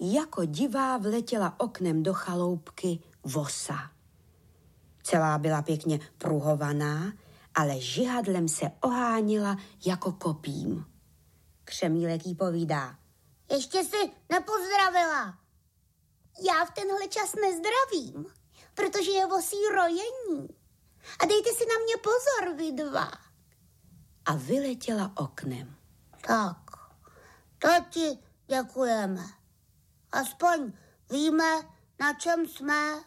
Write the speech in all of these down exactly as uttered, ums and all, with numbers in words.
jako divá vletěla oknem do chaloupky vosa. Celá byla pěkně pruhovaná, ale žihadlem se oháněla jako kopím. Křemílek jí povídá: Ještě si nepozdravila. Já v tenhle čas nezdravím, protože je vosí rojení. A dejte si na mě pozor, vy dva. A vyletěla oknem. Tak, to ti děkujeme. Aspoň víme, na čem jsme,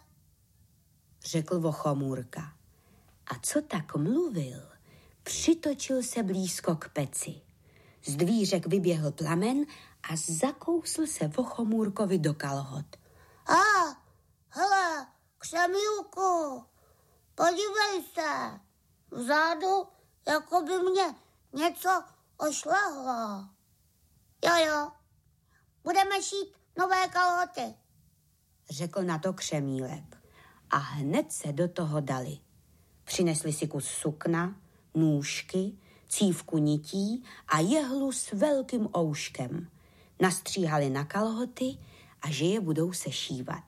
řekl Vochomůrka. A co tak mluvil, přitočil se blízko k peci. Z dvířek vyběhl plamen a zakousl se Vochomůrkovi do kalhot. A, hele, Křemílku, podívej se, vzadu, jako by mě něco ošlehlo. Jo, jo, budeme šít nové kalhoty, řekl na to Křemílek. A hned se do toho dali. Přinesli si kus sukna, nůžky, cívku nití a jehlu s velkým ouškem. Nastříhali na kalhoty a že je budou sešívat.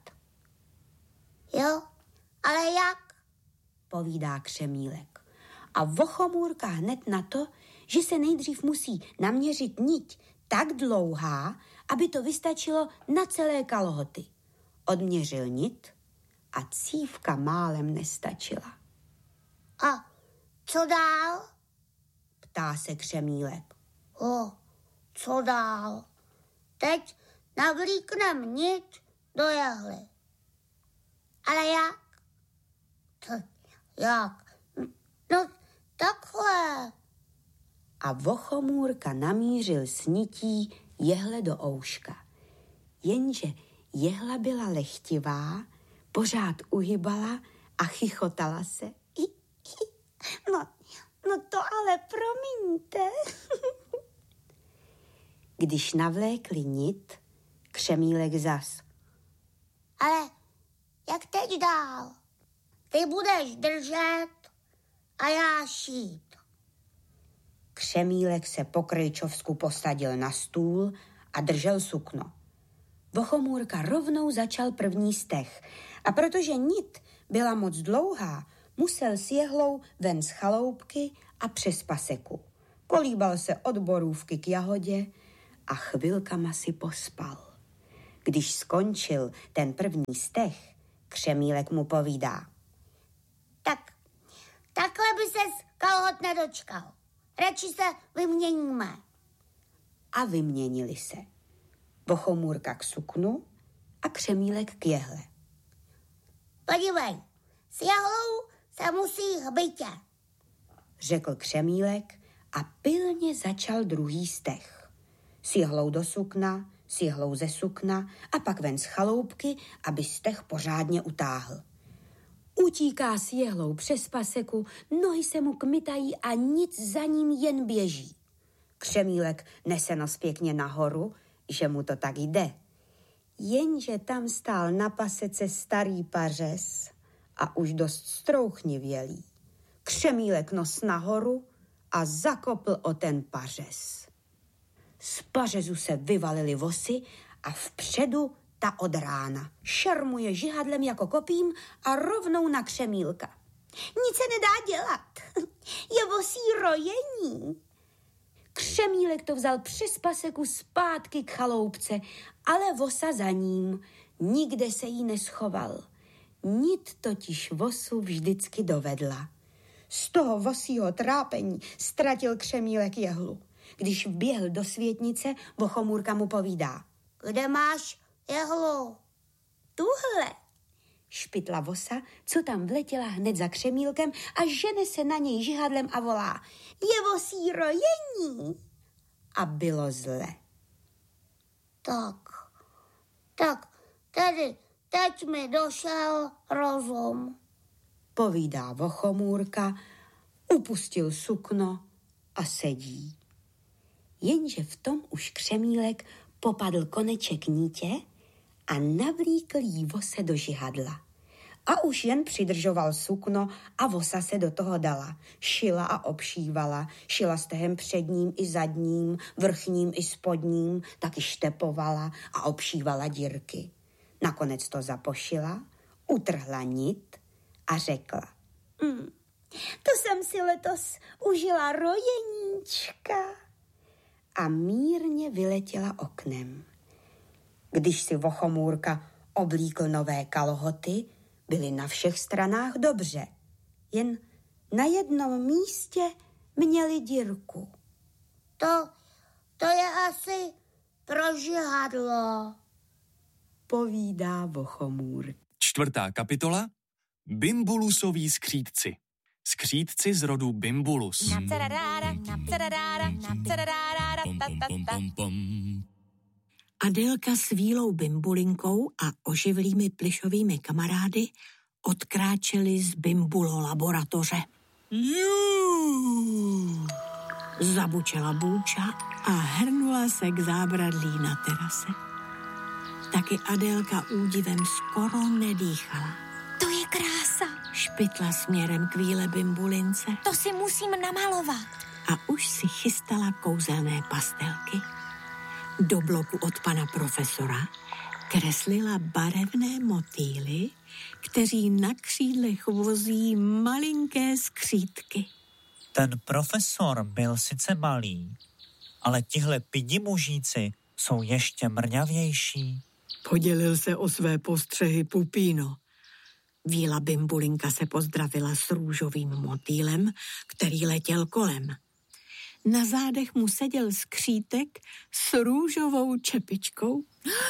Jo, ale jak? Povídá Křemílek. A Vochomůrka hned na to, že se nejdřív musí naměřit niť tak dlouhá, aby to vystačilo na celé kalhoty. Odměřil nit a cívka málem nestačila. A co dál? Ptá se Křemílek. O, co dál? Teď navlíknem nit do jehly. Ale jak? To, jak? No, takhle. A Vochomůrka namířil s nití jehle do ouška. Jenže jehla byla lehtivá, pořád uhybala a chichotala se. No, no to ale promiňte. Když navlékli nit, Křemílek zas. Ale jak teď dál? Ty budeš držet a já šít. Křemílek se po krejčovsku posadil na stůl a držel sukno. Vochomůrka rovnou začal první steh a protože nit byla moc dlouhá, musel s jehlou ven z chaloupky a přes paseku. Kolíbal se od borůvky k jahodě a chvilkama si pospal. Když skončil ten první steh, Křemílek mu povídá. Tak, takhle by ses kalhot nedočkal. Radši se vyměníme. A vyměnili se. Vochomůrka k suknu a Křemílek k jehle. Podívej, s jehlou se musí hbitě, řekl Křemílek a pilně začal druhý steh. S jehlou do sukna, s jehlou ze sukna a pak ven z chaloupky, aby steh pořádně utáhl. Utíká s jehlou přes paseku, nohy se mu kmitají a nic za ním jen běží. Křemílek nese nos pěkně nahoru, že mu to tak jde. Jenže tam stál na pasece starý pařez a už dost strouchnivělý. Křemílek nos nahoru a zakopl o ten pařez. Z pařezu se vyvalily vosy a vpředu ta od rána. Šermuje žihadlem jako kopím a rovnou na Křemílka. Nic se nedá dělat. Je vosí rojení. Křemílek to vzal přes paseku zpátky k chaloupce, ale vosa za ním. Nikde se jí neschoval. Nit totiž vosu vždycky dovedla. Z toho vosího trápení ztratil Křemílek jehlu. Když vběhl do světnice, Vochomůrka mu povídá. Kde máš jehlu? Tuhle, špitla vosa, co tam vletěla hned za Křemílkem a žene se na něj žihadlem a volá. Je vosí rojení. A bylo zle. Tak, tak, tedy teď mi došel rozum, povídá Vochomůrka, upustil sukno a sedí. Jenže v tom už Křemílek popadl koneček nítě a navlíkl jí vose do žihadla. A už jen přidržoval sukno a vosa se do toho dala. Šila a obšívala, šila stehem předním i zadním, vrchním i spodním, taky štepovala a obšívala dírky. Nakonec to zapošila, utrhla nit a řekla. Mm, to jsem si letos užila rojeníčka. A mírně vyletěla oknem. Když si Vochomůrka oblíkl nové kalhoty, byly na všech stranách dobře. Jen na jednom místě měli dírku. To, to je asi prožihadlo, povídá Vochomůrka. Čtvrtá kapitola. Bimbulusový skřídci. Skřídci z rodu Bimbulus. Adelka s Vílou Bimbulinkou a oživlými plišovými kamarády odkráčeli z Bimbulo laboratoře. Juuu! Zabučela Bůča a hrnula se k zábradlí na terase. Taky Adelka údivem skoro nedýchala. To je krása. Špitla směrem k Víle Bimbulince. To si musím namalovat. A už si chystala kouzelné pastelky. Do bloku od pana profesora kreslila barevné motýly, kteří na křídlech vozí malinké skřítky. Ten profesor byl sice malý, ale tihle pidi mužíci jsou ještě mrňavější. Podělil se o své postřehy Pupíno. Víla Bimbulinka se pozdravila s růžovým motýlem, který letěl kolem. Na zádech mu seděl skřítek s růžovou čepičkou.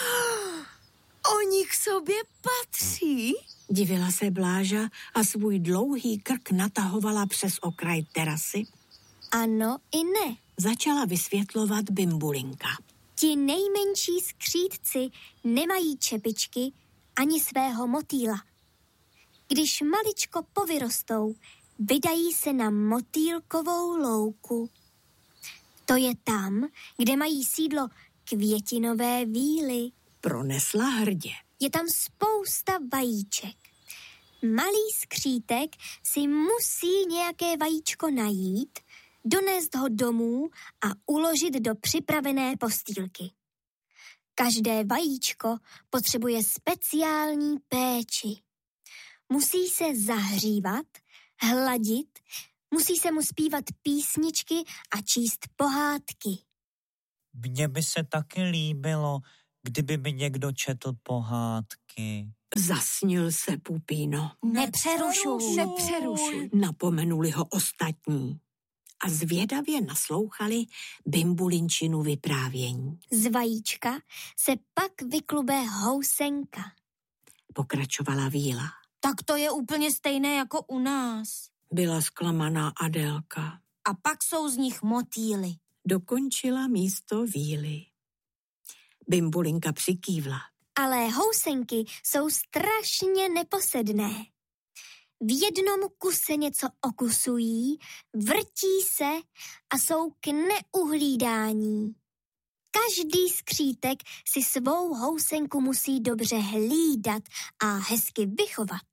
Oni k sobě patří? Divila se Bláža a svůj dlouhý krk natahovala přes okraj terasy. Ano i ne. Začala vysvětlovat Bimbulinka. Ti nejmenší skřídci nemají čepičky ani svého motýla. Když maličko povyrostou, vydají se na motýlkovou louku. To je tam, kde mají sídlo květinové víly. Pronesla hrdě. Je tam spousta vajíček. Malý skřítek si musí nějaké vajíčko najít, donést ho domů a uložit do připravené postýlky. Každé vajíčko potřebuje speciální péči. Musí se zahřívat, hladit, musí se mu zpívat písničky a číst pohádky. Mně by se taky líbilo, kdyby mi někdo četl pohádky. Zasnil se Pupíno. Nepřerušuj, nepřerušuj. Napomenuli ho ostatní a zvědavě naslouchali Bimbulinčinu vyprávění. Z vajíčka se pak vyklube housenka. Pokračovala Víla. Tak to je úplně stejné jako u nás. Byla zklamaná Adelka. A pak jsou z nich motýly. Dokončila místo Víly. Bimbulinka přikývla. Ale housenky jsou strašně neposedné. V jednom kuse něco okusují, vrtí se a jsou k neuhlídání. Každý skřítek si svou housenku musí dobře hlídat a hezky vychovat.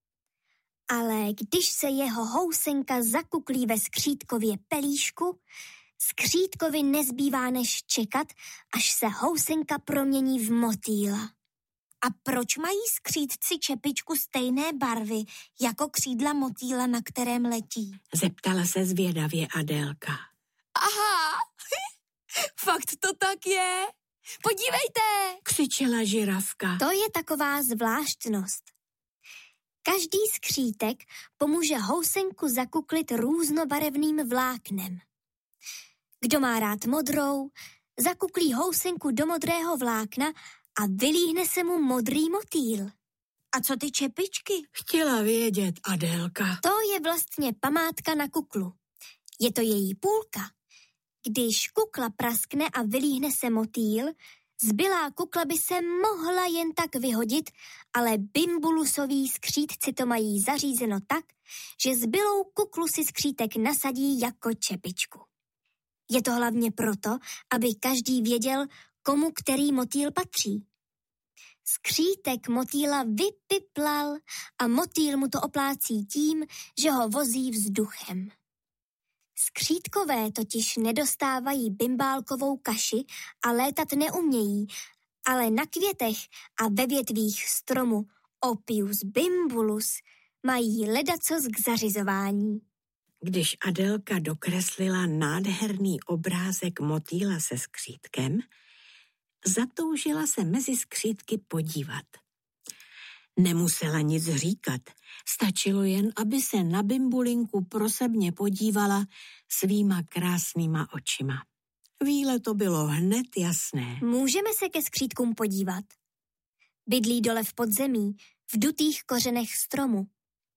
Ale když se jeho housenka zakuklí ve skřítkově pelíšku, skřítkovi nezbývá než čekat, až se housenka promění v motýla. A proč mají skřítci čepičku stejné barvy jako křídla motýla, na kterém letí? Zeptala se zvědavě Adelka. Aha, fakt to tak je. Podívejte, křičela žirafka. To je taková zvláštnost. Každý skřítek pomůže housenku zakuklit různobarevným vláknem. Kdo má rád modrou, zakuklí housenku do modrého vlákna a vylíhne se mu modrý motýl. A co ty čepičky? Chtěla vědět Adelka. To je vlastně památka na kuklu. Je to její půlka. Když kukla praskne a vylíhne se motýl, zbylá kukla by se mohla jen tak vyhodit, ale Bimbulusoví skřítci to mají zařízeno tak, že zbylou kuklu si skřítek nasadí jako čepičku. Je to hlavně proto, aby každý věděl, komu který motýl patří. Skřítek motýla vypiplal a motýl mu to oplácí tím, že ho vozí vzduchem. Skřítkové totiž nedostávají bimbálkovou kaši a létat neumějí, ale na květech a ve větvích stromu Opius bimbulus mají ledacos k zařizování. Když Adelka dokreslila nádherný obrázek motýla se skřítkem, zatoužila se mezi skřítky podívat. Nemusela nic říkat, stačilo jen, aby se na Bimbulinku prosebně podívala svýma krásnýma očima. Víle to bylo hned jasné. Můžeme se ke skřítkům podívat. Bydlí dole v podzemí, v dutých kořenech stromu.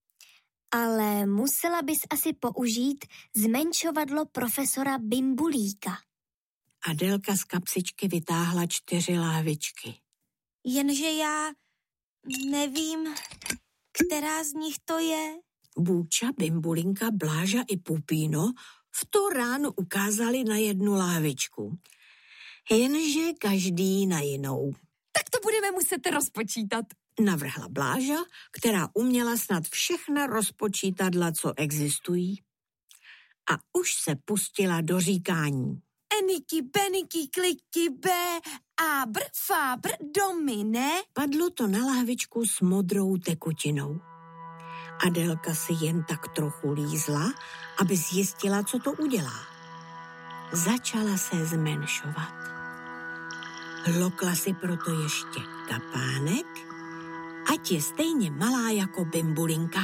Ale musela bys asi použít zmenšovadlo profesora Bimbulíka. Adelka z kapsičky vytáhla čtyři láhvičky. Jenže já nevím, která z nich to je. Bůča, Bimbulinka, Bláža i Pupíno v to ráno ukázali na jednu láhvičku. Jenže každý na jinou. Tak to budeme muset rozpočítat, navrhla Bláža, která uměla snad všechna rozpočítadla, co existují. A už se pustila do říkání. Eniky, beniky, kliky, be, a br, fa, br, domy, ne? Padlo to na láhvičku s modrou tekutinou. Adelka si jen tak trochu lízla, aby zjistila, co to udělá. Začala se zmenšovat. Lokla si proto ještě kapánek, ať je stejně malá jako Bimbulinka.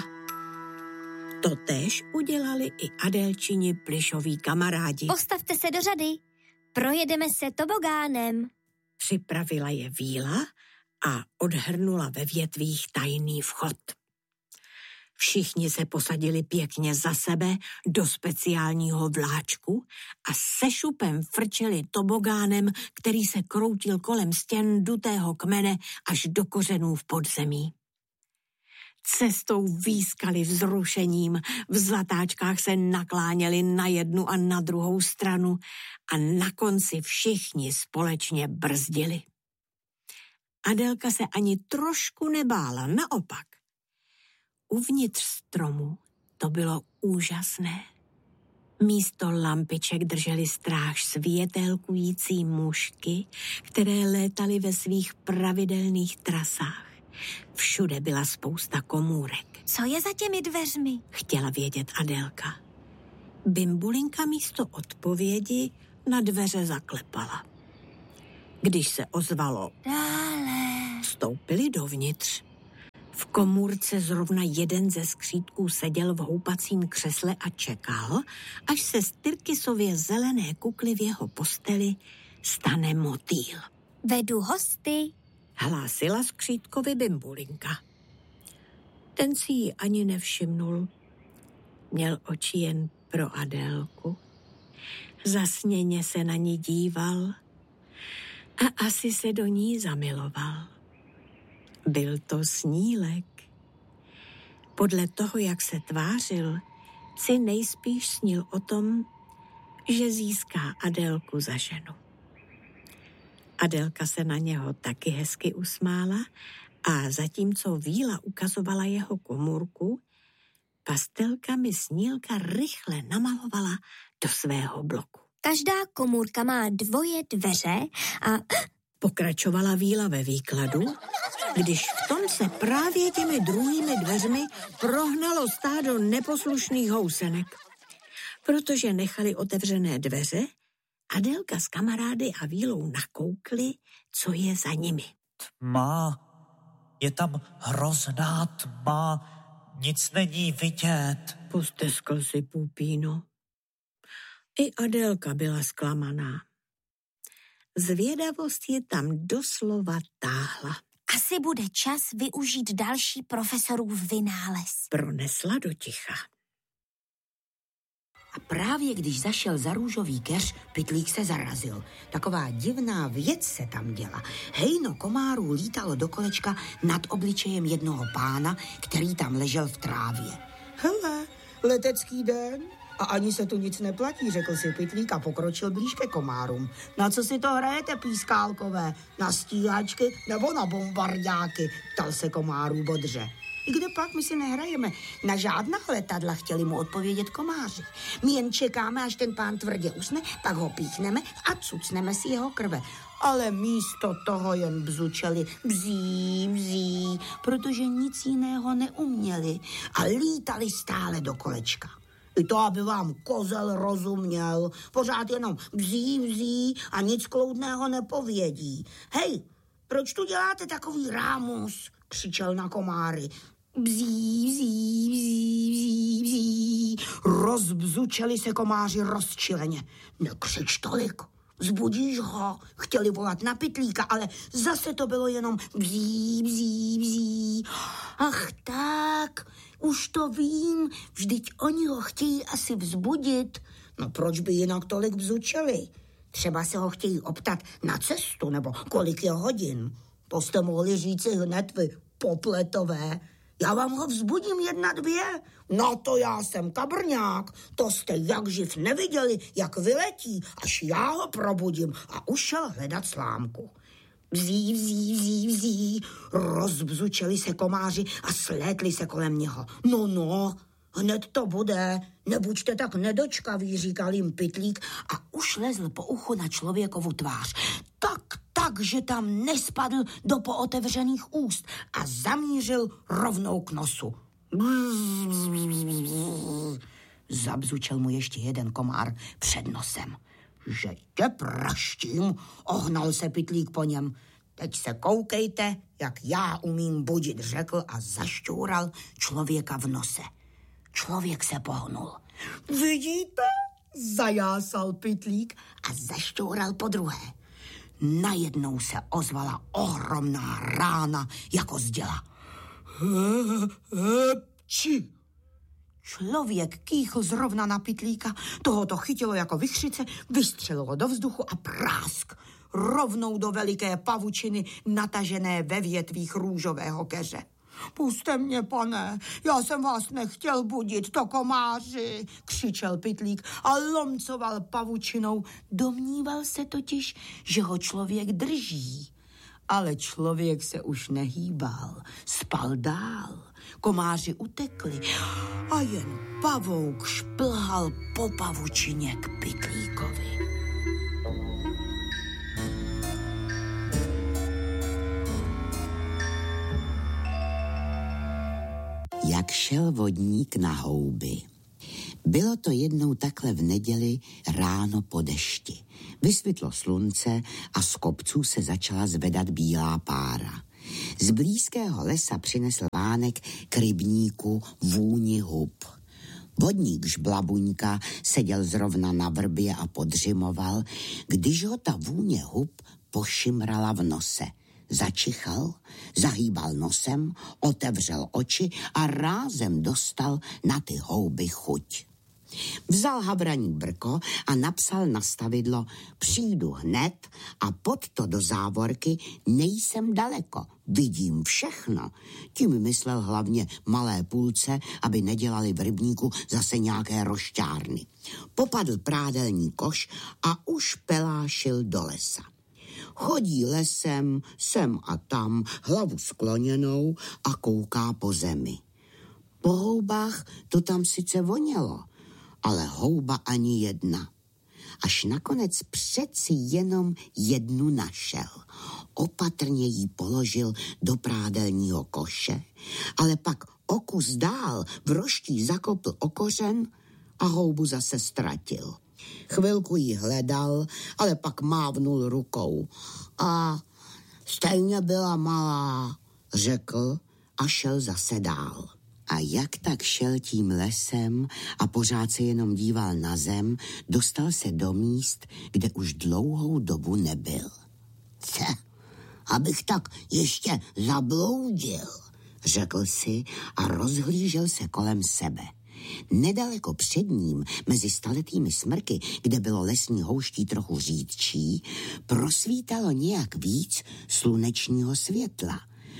Totéž udělali i Adelčini plyšoví kamarádi. Postavte se do řady, projedeme se tobogánem. Připravila je Víla a odhrnula ve větvích tajný vchod. Všichni se posadili pěkně za sebe do speciálního vláčku a se šupem frčeli tobogánem, který se kroutil kolem stěn dutého kmene až do kořenů v podzemí. Cestou výskali vzrušením, v zatáčkách se nakláněli na jednu a na druhou stranu a na konci všichni společně brzdili. Adelka se ani trošku nebála, naopak. Uvnitř stromu to bylo úžasné. Místo lampiček drželi stráž světelkující mužky, které létaly ve svých pravidelných trasách. Všude byla spousta komůrek. Co je za těmi dveřmi? Chtěla vědět Adelka. Bimbulinka místo odpovědi na dveře zaklepala. Když se ozvalo dále, vstoupili dovnitř. V komůrce zrovna jeden ze skřítků seděl v houpacím křesle a čekal, až se z Tyrkisově zelené kukly v jeho posteli stane motýl. Vedu hosty, hlásila skřítkovi Bimbulinka. Ten si ji ani nevšimnul. Měl oči jen pro Adelku. Zasněně se na ní díval a asi se do ní zamiloval. Byl to snílek. Podle toho, jak se tvářil, si nejspíš snil o tom, že získá Adelku za ženu. Adelka se na něho taky hezky usmála a zatímco Víla ukazovala jeho komůrku, pastelkami snílka rychle namalovala do svého bloku. Každá komůrka má dvoje dveře a... Pokračovala Víla ve výkladu, když v tom se právě těmi druhými dveřmi prohnalo stádo neposlušných housenek. Protože nechali otevřené dveře, Adelka s kamarády a Vílou nakoukli, co je za nimi. Tma. Je tam hrozná tma. Nic není vidět. Posteskl si Pupíno. I Adelka byla zklamaná. Zvědavost je tam doslova táhla. Asi bude čas využít další profesorův vynález. Pronesla do ticha. A právě když zašel za růžový keř, pytlík se zarazil. Taková divná věc se tam děla. Hejno komárů lítalo do kolečka nad obličejem jednoho pána, který tam ležel v trávě. Hele, letecký den, A ani se tu nic neplatí, řekl si Pytlík a pokročil blíž ke komárům. Na co si to hrajete, pískálkové? Na stíhačky nebo na bombardáky? Ptal se komárů bodře. Kde pak my si nehrajeme? Na žádná letadla, chtěli mu odpovědět komáři. My jen čekáme, až ten pán tvrdě usne, pak ho píchneme a cucneme si jeho krve. Ale místo toho jen bzučeli bzí, bzí, protože nic jiného neuměli a lítali stále do kolečka. I to, aby vám kozel rozuměl, pořád jenom bzí, bzí a nic kloudného nepovědí. Hej, proč tu děláte takový rámus? Křičel na komáry. Bzí, bzí, bzí, bzí, bzí. Rozbzučeli se komáři rozčileně. Nekřič tolik, vzbudíš ho. Chtěli volat na Pytlíka, ale zase to bylo jenom bzí, bzí, bzí. Ach tak, už to vím, vždyť oni ho chtějí asi vzbudit. No proč by jinak tolik bzučeli? Třeba se ho chtějí optat na cestu, nebo kolik je hodin. To jste mohli říci hned vy, popletové. Já vám ho vzbudím jedna, dvě. No to já jsem kabrňák. To jste jak živ neviděli, jak vyletí, až já ho probudím a už šel hledat slámku. Bzí, bzí, bzí, bzí. Rozbzučeli se komáři a slétli se kolem něho. No, no, hned to bude. Nebuďte tak nedočkaví, říkal jim Pytlík a už lezl po uchu na člověkovu tvář. Tak, tak, že tam nespadl do pootevřených úst a zamířil rovnou k nosu. Zabzučel mu ještě jeden komár před nosem. Že tě praštím, ohnal se Pytlík po něm. Teď se koukejte, jak já umím budit, řekl a zašťoural člověka v nose. Člověk se pohnul. Vidíte? Zajásal Pytlík a zašťoural podruhé. Najednou se ozvala ohromná rána jako z děla. Hepči! Člověk kýchl zrovna na Pytlíka, toho to chytilo jako vichřice, vystřelilo do vzduchu a prásk. Rovnou do veliké pavučiny natažené ve větvích růžového keře. Puste mě, pane, já jsem vás nechtěl budit, to komáři, křičel Pytlík a lomcoval pavučinou. Domníval se totiž, že ho člověk drží. Ale člověk se už nehýbal, spal dál. Komáři utekli a jen pavouk šplhal po pavučině k Pytlíkovi. Jak šel vodník na houby. Bylo to jednou takhle v neděli ráno po dešti. Vysvětlo slunce a z kopců se začala zvedat bílá pára. Z blízkého lesa přinesl Vánek k rybníku vůni hub. Vodník Žblabuňka seděl zrovna na vrbě a podřimoval, když ho ta vůně hub pošimrala v nose. Začichal, zahýbal nosem, otevřel oči a rázem dostal na ty houby chuť. Vzal habraní brko a napsal na stavidlo přijdu hned a pod to do závorky nejsem daleko, vidím všechno. Tím myslel hlavně malé půlce, aby nedělali v rybníku zase nějaké rošťárny. Popadl prádelní koš a už pelášil do lesa. Chodí lesem, sem a tam, hlavu skloněnou a kouká po zemi. Po houbách to tam sice vonělo, ale houba ani jedna. Až nakonec přeci jenom jednu našel. Opatrně ji položil do prádelního koše, ale pak o kus dál v roští zakopl o kořen a houbu zase ztratil. Chvilku ji hledal, ale pak mávnul rukou. A stejně byla malá, řekl a šel zase dál. A jak tak šel tím lesem a pořád se jenom díval na zem, dostal se do míst, kde už dlouhou dobu nebyl. Ce, abych tak ještě zabloudil, řekl si a rozhlížel se kolem sebe. Nedaleko před ním, mezi staletými smrky, kde bylo lesní houští trochu řídčí, prosvítalo nějak víc slunečního světla.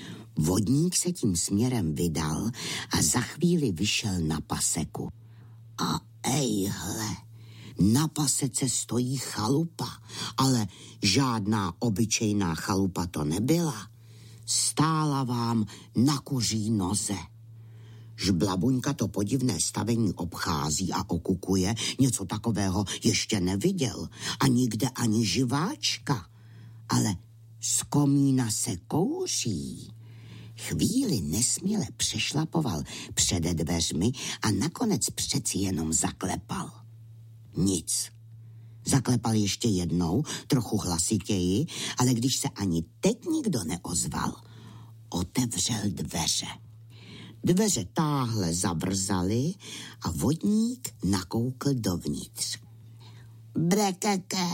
Vodník se tím směrem vydal a za chvíli vyšel na paseku. A ejhle, na pasece stojí chalupa, ale žádná obyčejná chalupa to nebyla. Stála vám na kuří noze. Žblabuňka to podivné stavení obchází a okukuje, něco takového ještě neviděl a nikde ani živáčka. Ale z komína se kouří. Chvíli nesměle přešlapoval před dveřmi a nakonec přeci jenom zaklepal. Nic. Zaklepal ještě jednou, trochu hlasitěji, ale když se ani teď nikdo neozval, otevřel dveře. Dveře táhle zavrzaly a vodník nakoukl dovnitř. Brekeke,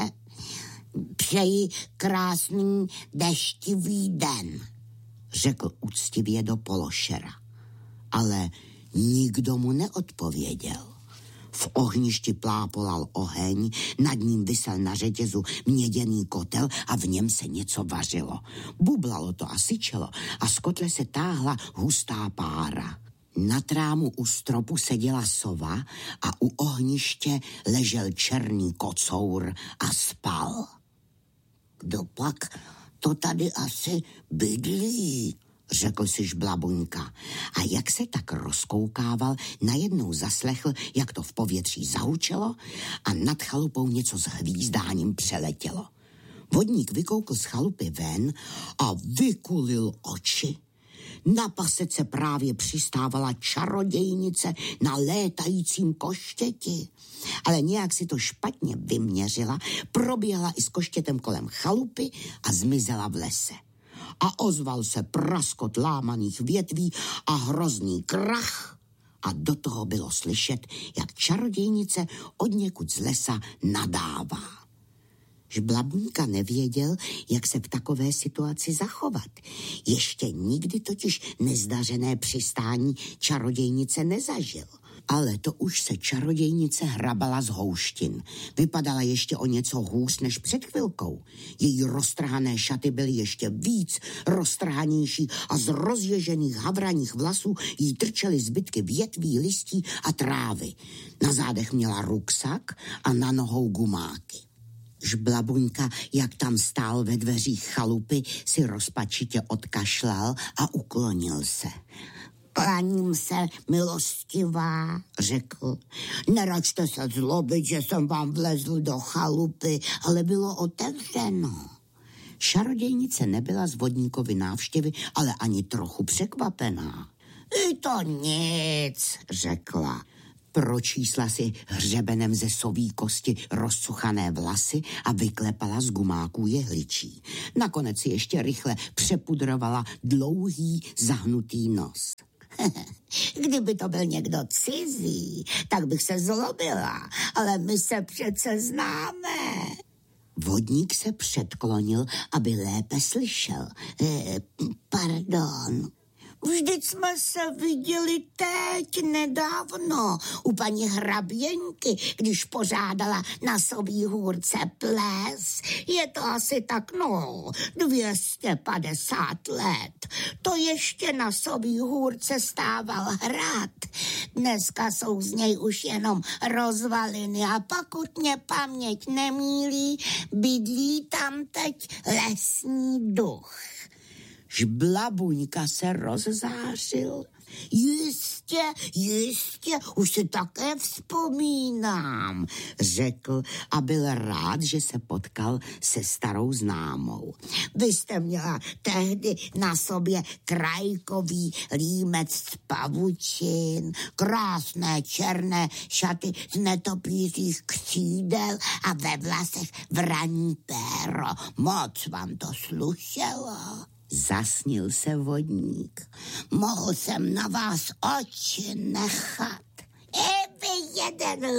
přeji krásný deštivý den, řekl úctivě do pološera. Ale nikdo mu neodpověděl. V ohništi plápolal oheň, nad ním visel na řetězu měděný kotel a v něm se něco vařilo. Bublalo to a syčelo a z kotle se táhla hustá pára. Na trámu u stropu seděla sova a u ohniště ležel černý kocour a spal. Kdo pak to tady asi bydlí, řekl si Žblabuňka. A jak se tak rozkoukával, najednou zaslechl, jak to v povětří zahučelo a nad chalupou něco s hvízdáním přeletělo. Vodník vykoukl z chalupy ven a vykulil oči. Na pasece právě přistávala čarodějnice na létajícím koštěti. Ale nějak si to špatně vyměřila, proběhla i s koštětem kolem chalupy a zmizela v lese. A ozval se praskot lámaných větví a hrozný krach. A do toho bylo slyšet, jak čarodějnice odněkud z lesa nadává. Žblabuňka nevěděl, jak se v takové situaci zachovat. Ještě nikdy totiž nezdařené přistání čarodějnice nezažil. Ale to už se čarodějnice hrabala z houštin. Vypadala ještě o něco hůř než před chvilkou. Její roztrhané šaty byly ještě víc roztrhanější a z rozježených havraních vlasů jí trčely zbytky větví, listí a trávy. Na zádech měla ruksak a na nohou gumáky. Žblabuňka, jak tam stál ve dveřích chalupy, si rozpačitě odkašlal a uklonil se. Klaním se, milostivá, řekl. Neračte se zlobit, že jsem vám vlezl do chalupy, ale bylo otevřeno. Čarodějnice nebyla z vodníkovy návštěvy, ale ani trochu překvapená. I to nic, řekla. Pročísla si hřebenem ze soví kosti rozcuchané vlasy a vyklepala z gumáků jehličí. Nakonec si ještě rychle přepudrovala dlouhý zahnutý nos. Kdyby to byl někdo cizí, tak bych se zlobila, ale my se přece známe. Vodník se předklonil, aby lépe slyšel. E, pardon. Vždyť jsme se viděli teď nedávno u paní hraběnky, když pořádala na Sobí hůrce ples. Je to asi tak, no, dvě stě padesát let. To ještě na Sobí hůrce stával hrad. Dneska jsou z něj už jenom rozvaliny a pokud mě paměť nemýlí, bydlí tam teď lesní duch. Žblabuňka se rozzářil. Jistě, jistě, už si také vzpomínám, řekl a byl rád, že se potkal se starou známou. Vy jste měla tehdy na sobě krajkový límec z pavučin, krásné černé šaty z netopířích křídel a ve vlasech vraní péro. Moc vám to slušelo. Zasnil se vodník. Mohl jsem na vás oči nechat. I vy jeden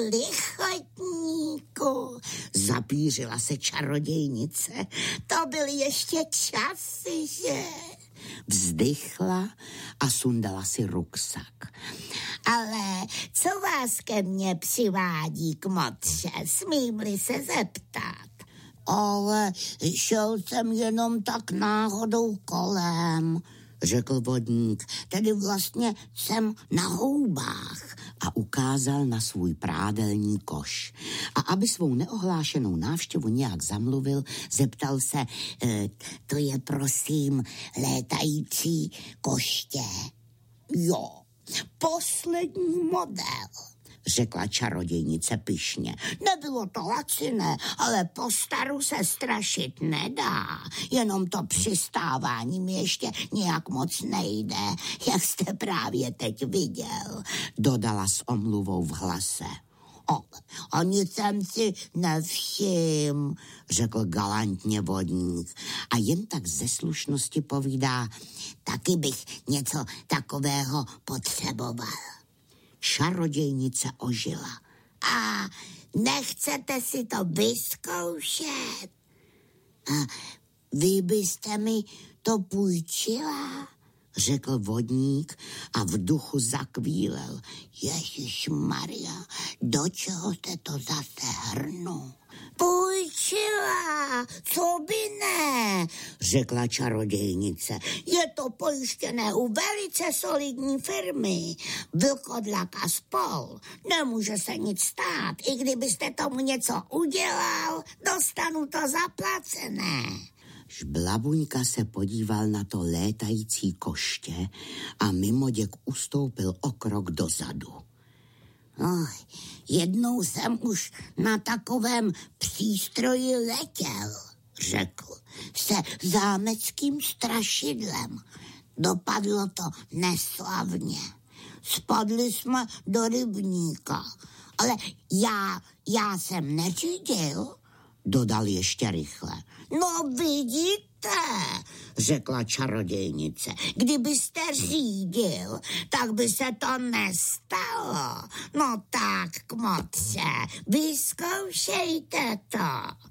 lichotníku, zapířila se čarodějnice. To byly ještě časy, že? Vzdychla a sundala si ruksak. Ale co vás ke mně přivádí k motře, smím-li se zeptat? Ale šel jsem jenom tak náhodou kolem, řekl vodník. Tedy vlastně jsem na houbách a ukázal na svůj prádelní koš. A aby svou neohlášenou návštěvu nějak zamluvil, zeptal se, e, to je prosím létající koště. Jo, poslední model, řekla čarodějnice pyšně. Nebylo to laciné, ale po staru se strašit nedá. Jenom to přistávání mi ještě nějak moc nejde, jak jste právě teď viděl, dodala s omluvou v hlase. O, ani jsem si nevšim, řekl galantně vodník a jen tak ze slušnosti povídá, taky bych něco takového potřeboval. Čarodějnice ožila. A nechcete si to vyzkoušet? A vy byste mi to půjčila? Řekl vodník a v duchu zakvílel. Ježišmarja, do čeho jste to zase hrnu? Půjčila, co by ne, řekla čarodějnice. Je to pojištěné u velice solidní firmy. Vlkodlak a spol. Nemůže se nic stát. I kdybyste tomu něco udělal, dostanu to zaplacené. Žblabuňka se podíval na to létající koště a mimoděk ustoupil o krok dozadu. Oh, jednou jsem už na takovém přístroji letěl, řekl, se zámeckým strašidlem. Dopadlo to neslavně. Spadli jsme do rybníka, ale já, já jsem neřídil, dodal ještě rychle. No vidíte, řekla čarodějnice, kdybyste řídil, tak by se to nestalo. No tak, kmotře, vyzkoušejte to.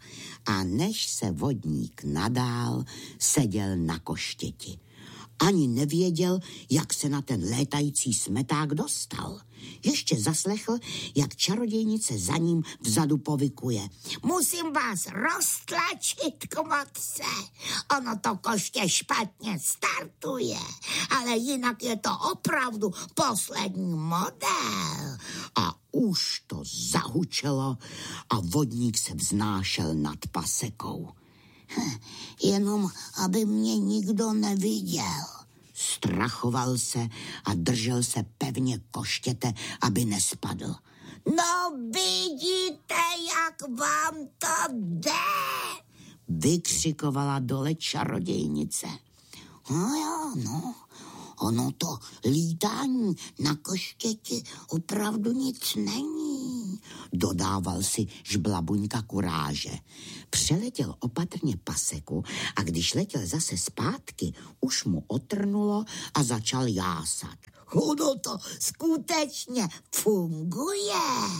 A než se vodník nadál, seděl na koštěti. Ani nevěděl, jak se na ten létající smeták dostal. Ještě zaslechl, jak čarodějnice za ním vzadu povykuje. Musím vás roztlačit, kmotře. Ono to koště špatně startuje, ale jinak je to opravdu poslední model. A už to zahučelo a vodník se vznášel nad pasekou. Hm, jenom aby mě nikdo neviděl. Strachoval se a držel se pevně koštěte, aby nespadl. No vidíte, jak vám to jde, vykřikovala dole čarodějnice. No jo, no, ono to lítání na koštěti opravdu nic není, dodával si Žblabuňka kuráže. Přeletěl opatrně paseku a když letěl zase zpátky, už mu otrnulo a začal jásat. Ono to skutečně funguje.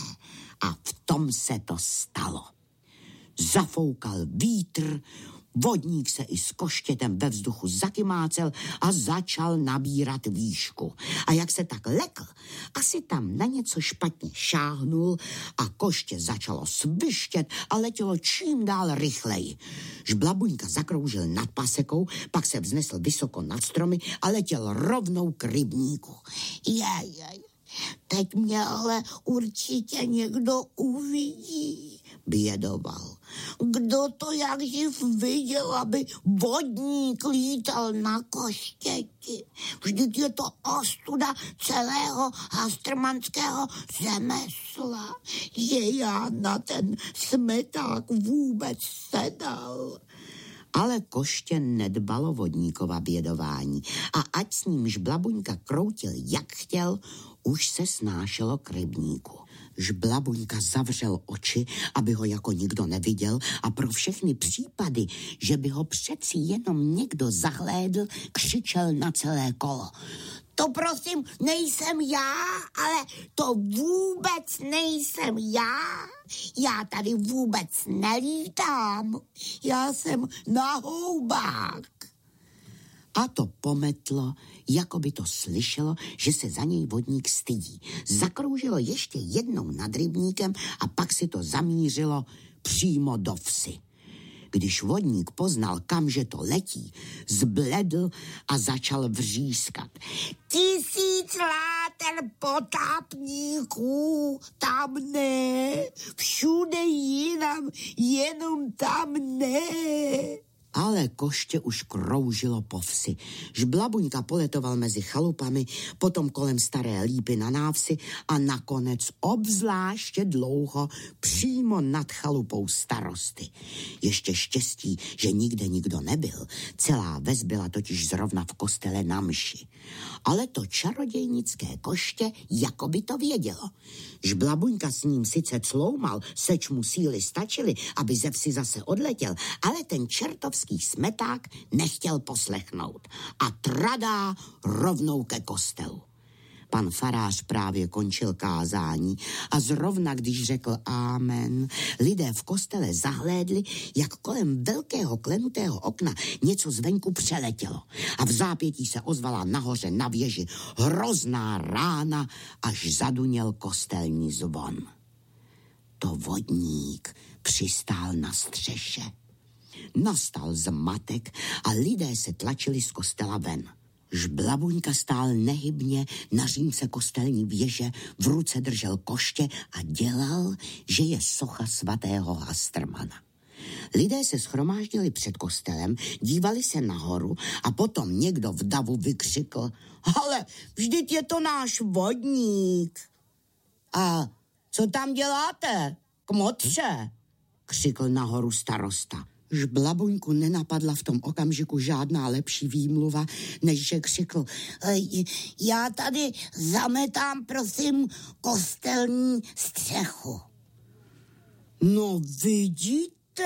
A v tom se to stalo. Zafoukal vítr, vodník se i s koštětem ve vzduchu zakymácel a začal nabírat výšku. A jak se tak lekl, asi tam na něco špatně šáhnul a koště začalo svištět a letělo čím dál rychleji. Žblabuňka zakroužil nad pasekou, pak se vznesl vysoko nad stromy a letěl rovnou k rybníku. Jej, jej, teď mě ale určitě někdo uvidí, bědoval. Kdo to jak živ viděl, aby vodník lítal na koštěti? Vždyť je to ostuda celého hastrmanského řemesla, že já na ten smeták vůbec sedal. Ale koště nedbalo vodníkova bědování a ať s ním Žblabuňka kroutil jak chtěl, už se snášelo k rybníku. Žblabuňka zavřel oči, aby ho jako nikdo neviděl a pro všechny případy, že by ho přeci jenom někdo zahlédl, křičel na celé kolo. To prosím nejsem já, ale to vůbec nejsem já. Já tady vůbec nelítám. Já jsem na houbách. A to pometlo, jako by to slyšelo, že se za něj vodník stydí. Zakroužilo ještě jednou nad rybníkem a pak si to zamířilo přímo do vsi. Když vodník poznal, kamže to letí, zbledl a začal vřískat. Tisíc lát Vítr potápníků, tam ne, všude jinam, jenom tam ne. Ale koště už kroužilo po vsi. Žblabuňka poletoval mezi chalupami, potom kolem staré lípy na návsi a nakonec obzvláště dlouho přímo nad chalupou starosty. Ještě štěstí, že nikde nikdo nebyl. Celá ves byla totiž zrovna v kostele na mši. Ale to čarodějnické koště jako by to vědělo. Žblabuňka s ním sice cloumal, seč mu síly stačily, aby ze vsi zase odletěl, ale ten čertovský smeták nechtěl poslechnout a tradá rovnou ke kostelu. Pan farář právě končil kázání a zrovna když řekl amen, lidé v kostele zahlédli, jak kolem velkého klenutého okna něco zvenku přeletělo a v zápětí se ozvala nahoře na věži hrozná rána, až zaduněl kostelní zvon. To vodník přistál na střeše. Nastal zmatek a lidé se tlačili z kostela ven. Žblabuňka stál nehybně na římse kostelní věže, v ruce držel koště a dělal, že je socha svatého Hastrmana. Lidé se shromáždili před kostelem, dívali se nahoru a potom někdo v davu vykřikl: ale vždyť je to náš vodník. A co tam děláte, kmotře? Křikl nahoru starosta. Žblabuňku nenapadla v tom okamžiku žádná lepší výmluva, než že křikl: já tady zametám, prosím, kostelní střechu. No vidíte,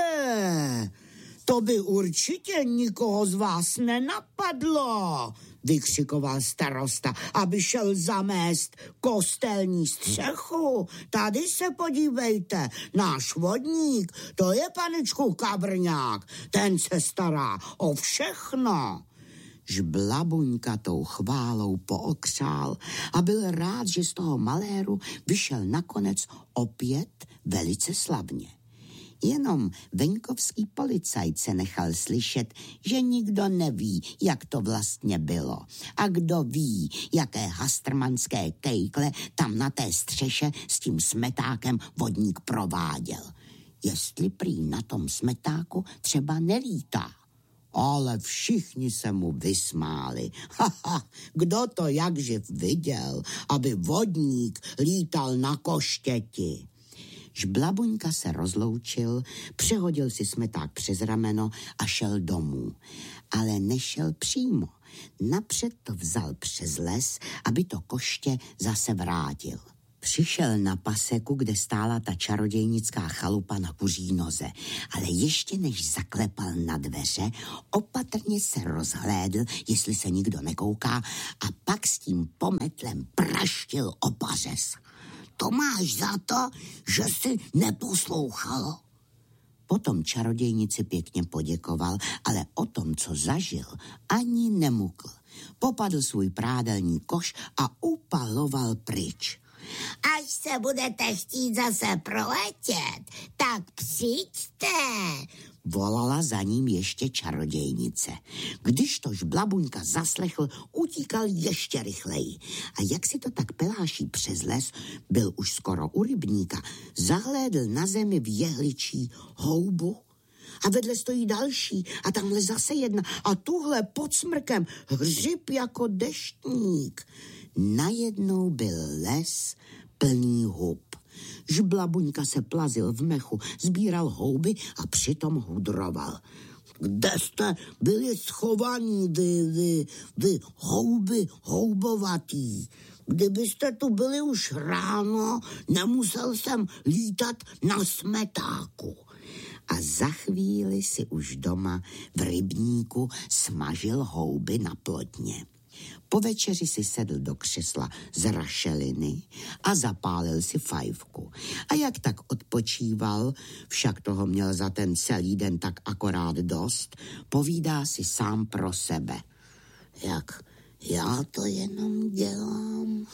to by určitě nikoho z vás nenapadlo, vykřikoval starosta, aby šel zamést kostelní střechu. Tady se podívejte, náš vodník, to je panečku Kabrňák, ten se stará o všechno. Žblabuňka tou chválou pookřál a byl rád, že z toho maléru vyšel nakonec opět velice slavně. Jenom venkovský policajt se nechal slyšet, že nikdo neví, jak to vlastně bylo. A kdo ví, jaké hastrmanské kejkle tam na té střeše s tím smetákem vodník prováděl. Jestli prý na tom smetáku třeba nelítá. Ale všichni se mu vysmáli. Haha, kdo to jakživ viděl, aby vodník lítal na koštěti? Žblabuňka se rozloučil, přehodil si smeták přes rameno a šel domů. Ale nešel přímo. Napřed to vzal přes les, aby to koště zase vrátil. Přišel na paseku, kde stála ta čarodějnická chalupa na kuří noze, ale ještě než zaklepal na dveře, opatrně se rozhlédl, jestli se nikdo nekouká, a pak s tím pometlem praštil o pařez. To máš za to, že jsi neposlouchal. Potom čarodějnici pěkně poděkoval, ale o tom, co zažil, ani nemukl. Popadl svůj prádelní koš a upaloval pryč. Až se budete chtít zase proletět, tak přijďte, volala za ním ještě čarodějnice. Když to Žblabuňka zaslechl, utíkal ještě rychleji. A jak si to tak peláší přes les, byl už skoro u rybníka, zahlédl na zemi v jehličí houbu. A vedle stojí další a tamhle zase jedna a tuhle pod smrkem hřib jako deštník. Najednou byl les plný hub. Žblabuňka se plazil v mechu, sbíral houby a přitom hudroval. Kde jste byli schovaní, vy, vy, vy houby houbovatý? Kdybyste tu byli už ráno, nemusel jsem lítat na smetáku. A za chvíli si už doma v rybníku smažil houby na plotně. Po večeři si sedl do křesla z rašeliny a zapálil si fajfku. A jak tak odpočíval, však toho měl za ten celý den tak akorát dost, povídá si sám pro sebe. Jak já to jenom dělám?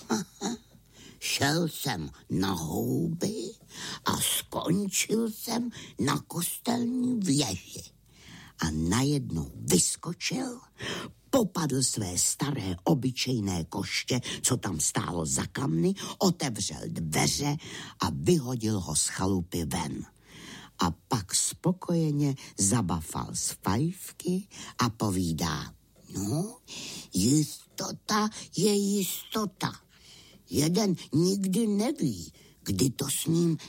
Šel jsem na houby a skončil jsem na kostelní věži. A najednou vyskočil, popadl své staré obyčejné koště, co tam stálo za kamny, otevřel dveře a vyhodil ho z chalupy ven. A pak spokojeně zabafal z fajfky a povídá: no, jistota je jistota. Jeden nikdy neví, kdy to s ním